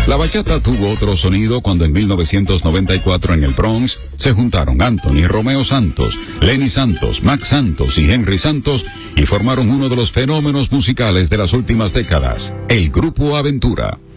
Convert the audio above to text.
La bachata tuvo otro sonido cuando en 1994 en el Bronx se juntaron Anthony Romeo Santos, Lenny Santos, Max Santos y Henry Santos y formaron uno de los fenómenos musicales de las últimas décadas, el Grupo Aventura.